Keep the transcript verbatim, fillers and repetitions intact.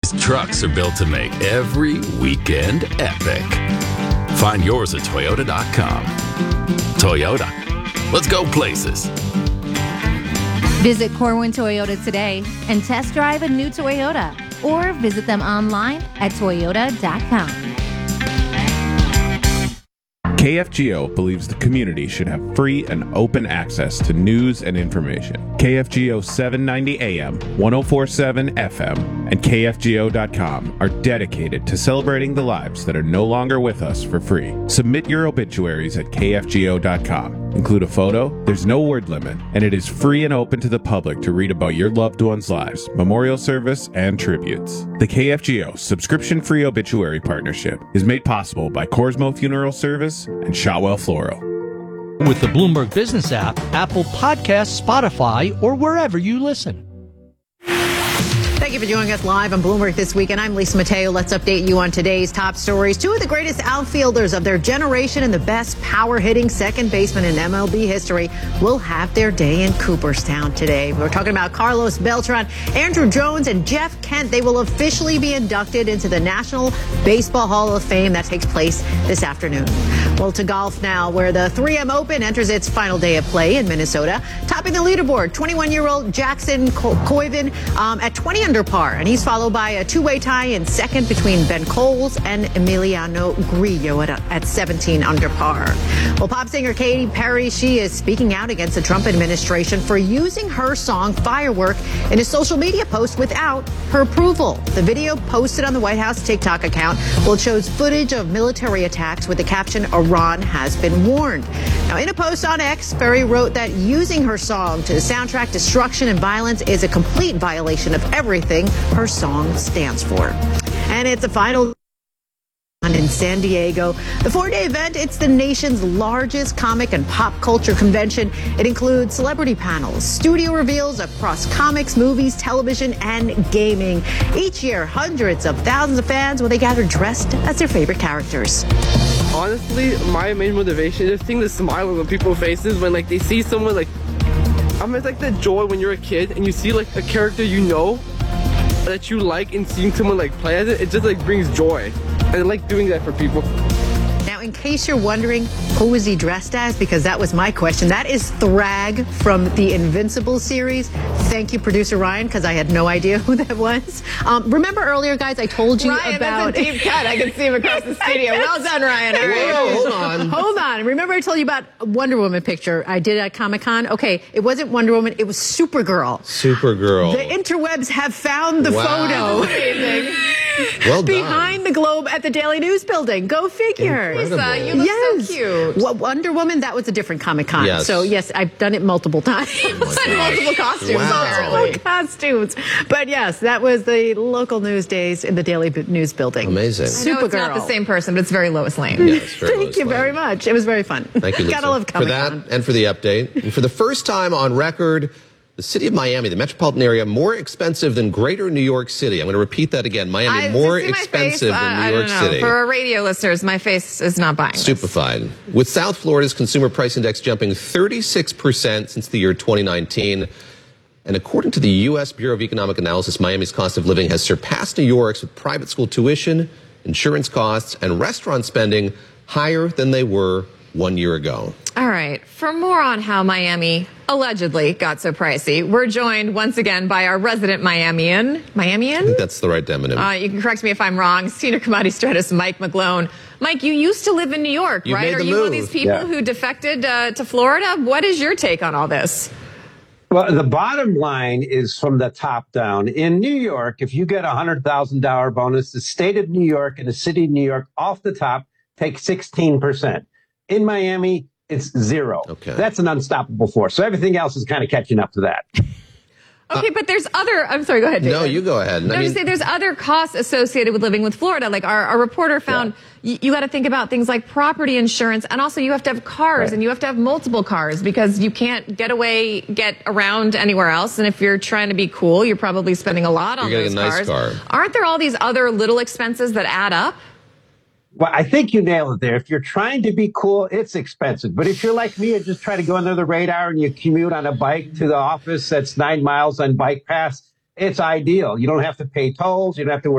These trucks are built to make every weekend epic. Find yours at Toyota dot com. Toyota, let's go places. Visit Corwin Toyota today and test drive a new Toyota, or visit them online at Toyota dot com. K F G O believes the community should have free and open access to news and information. K F G O seven ninety A M, ten forty-seven F M, and K F G O dot com are dedicated to celebrating the lives that are no longer with us for free. Submit your obituaries at K F G O dot com. Include a photo, there's no word limit, and it is free and open to the public to read about your loved ones' lives, memorial service, and tributes. The K F G O subscription-free obituary partnership is made possible by Corsmo Funeral Service and Shotwell Floral. With the Bloomberg Business app, Apple Podcasts, Spotify, or wherever you listen. Thank you for joining us live on Bloomberg This Week, and I'm Lisa Mateo. Let's update you on today's top stories. Two of the greatest outfielders of their generation and the best power-hitting second baseman in M L B history will have their day in Cooperstown today. We're talking about Carlos Beltran, Andruw Jones, and Jeff Kent. They will officially be inducted into the National Baseball Hall of Fame. That takes place this afternoon. Well, to golf now, where the three M Open enters its final day of play in Minnesota. Topping the leaderboard, twenty-one-year-old Jackson Co- Koivin um, at twenty under par, and he's followed by a two-way tie in second between Ben Coles and Emiliano Grillo at, at seventeen under par. Well, pop singer Katy Perry, she is speaking out against the Trump administration for using her song Firework in a social media post without her approval. The video posted on the White House TikTok account, well, it shows footage of military attacks with the caption, Iran has been warned. Now, in a post on X, Perry wrote that using her song to soundtrack destruction and violence is a complete violation of everything her song stands for. And it's a final in San Diego. The four-day event, it's the nation's largest comic and pop culture convention. It includes celebrity panels, studio reveals across comics, movies, television, and gaming. Each year, hundreds of thousands of fans, well, they gather dressed as their favorite characters. Honestly, my main motivation is seeing the smile on people's faces when, like, they see someone, like, I mean, it's like the joy when you're a kid and you see, like, a character you know that you like, and seeing someone, like, play as it, it just, like, brings joy. And I like doing that for people. Now, in case you're wondering, who is he dressed as? Because that was my question. That is Thrag from the Invincible series. Thank you, producer Ryan, because I had no idea who that was. Um, remember earlier, guys, I told you Ryan, about... that's a deep cut. I can see him across the studio. Well done, Ryan. All right. Whoa, hold on. Hold on. Remember I told you about a Wonder Woman picture I did at Comic-Con? Okay, it wasn't Wonder Woman. It was Supergirl. Supergirl. The interwebs have found the wow. photo. Amazing. Well done. Behind the globe at the Daily News Building. Go figure. Lisa, you look yes. so cute. Well, Wonder Woman, that was a different Comic-Con. Yes. So, yes, I've done it multiple times. Oh multiple costumes, wow. apparently. Multiple costumes. But, yes, that was the local news days in the Daily News Building. Amazing. I know it's not the same person, but it's very Lois Lane. Yes, very Thank Lois you Lane. very much. It was very fun. Thank you, Lisa. Gotta love for Comic-Con. that and for the update. And for the first time on record, the city of Miami, the metropolitan area, more expensive than greater New York City. I'm going to repeat that again. Miami, I, more see my expensive face, than uh, New I York don't know. City. For our radio listeners, my face is not buying this. Stupefied. With South Florida's consumer price index jumping thirty-six percent since the year twenty nineteen. And according to the U S Bureau of Economic Analysis, Miami's cost of living has surpassed New York's with private school tuition, insurance costs, and restaurant spending higher than they were one year ago. All right. For more on how Miami allegedly got so pricey, we're joined once again by our resident Miamian. Miamian? I think that's the right demonym. Uh, you can correct me if I'm wrong. Senior commodity strategist Mike McGlone. Mike, you used to live in New York, You've right? made Are the you one of move. these people Yeah. who defected uh, to Florida? What is your take on all this? Well, the bottom line is from the top down. In New York, if you get a one hundred thousand dollars bonus, the state of New York and the city of New York off the top take sixteen percent. In Miami, it's zero. Okay. That's an unstoppable force. So everything else is kind of catching up to that. Okay, but there's other, I'm sorry, go ahead, David. No, you go ahead. No, I I mean, just say there's other costs associated with living with Florida. Like our, our reporter found, Yeah. y- you got to think about things like property insurance, and also you have to have cars, Right. and you have to have multiple cars because you can't get away, get around anywhere else. And if you're trying to be cool, you're probably spending a lot on You're those getting a nice cars. car. Aren't there all these other little expenses that add up? Well, I think you nailed it there. If you're trying to be cool, it's expensive. But if you're like me and just try to go under the radar and you commute on a bike to the office that's nine miles on Bike Pass, it's ideal. You don't have to pay tolls. You don't have to worry